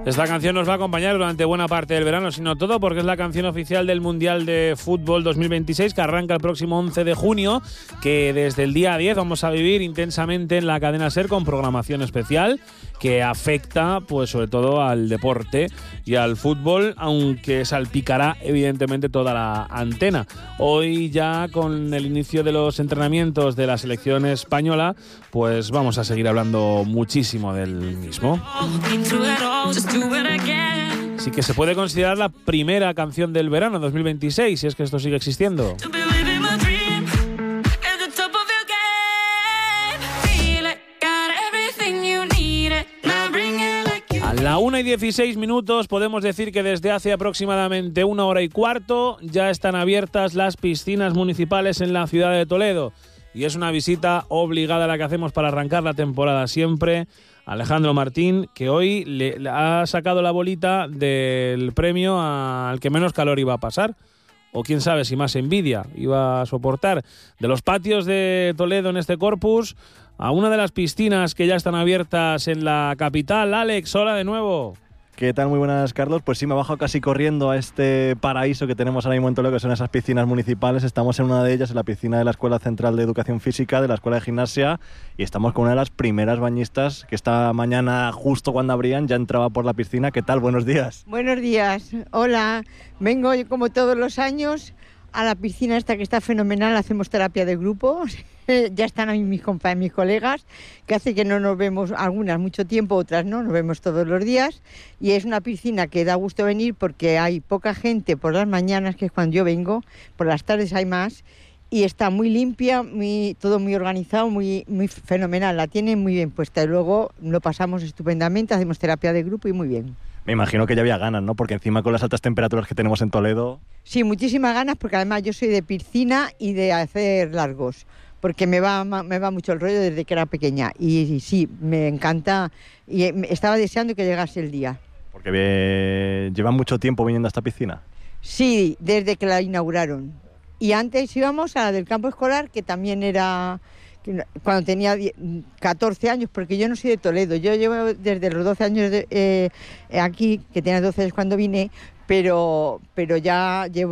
Esta canción nos va a acompañar durante buena parte del verano, sino todo porque es la canción oficial del Mundial de Fútbol 2026 que arranca el próximo 11 de junio, que desde el día 10 vamos a vivir intensamente en la cadena SER con programación especial que afecta pues sobre todo al deporte y al fútbol, aunque salpicará evidentemente toda la antena. Hoy ya con el inicio de los entrenamientos de la selección española, pues vamos a seguir hablando muchísimo del mismo. Así que se puede considerar la primera canción del verano 2026, si es que esto sigue existiendo. A la 1:16 podemos decir que desde hace aproximadamente 1 hora y cuarto ya están abiertas las piscinas municipales en la ciudad de Toledo. Y es una visita obligada la que hacemos para arrancar la temporada siempre. Alejandro Martín, que hoy le ha sacado la bolita del premio al que menos calor iba a pasar, o quién sabe si más envidia iba a soportar. De los patios de Toledo en este Corpus a una de las piscinas que ya están abiertas en la capital. Alex, hola de nuevo. ¿Qué tal? Muy buenas, Carlos. Pues sí, me he bajado casi corriendo a este paraíso que tenemos ahora mismo en Toledo, que son esas piscinas municipales. Estamos en una de ellas, en la piscina de la Escuela Central de Educación Física, de la Escuela de Gimnasia, y estamos con una de las primeras bañistas que esta mañana, justo cuando abrían, ya entraba por la piscina. ¿Qué tal? Buenos días. Buenos días. Hola. Vengo como todos los años a la piscina esta que está fenomenal. Hacemos terapia de grupo. Ya están ahí mis colegas, que hace que no nos vemos, algunas mucho tiempo, otras no, nos vemos todos los días. Y es una piscina que da gusto venir porque hay poca gente por las mañanas, que es cuando yo vengo, por las tardes hay más. Y está muy limpia, todo muy organizado, muy fenomenal. La tienen muy bien puesta y luego lo pasamos estupendamente, hacemos terapia de grupo y muy bien. Me imagino que ya había ganas, ¿no? Porque encima con las altas temperaturas que tenemos en Toledo... Sí, muchísimas ganas, porque además yo soy de piscina y de hacer largos, porque me va mucho el rollo desde que era pequeña. Y sí, me encanta y estaba deseando que llegase el día. Porque llevan mucho tiempo viniendo a esta piscina. Sí, desde que la inauguraron. Y antes íbamos a la del campo escolar, que también era... cuando tenía 14 años, porque yo no soy de Toledo, yo llevo desde los 12 años aquí, que tenía 12 años cuando vine, pero ya llevo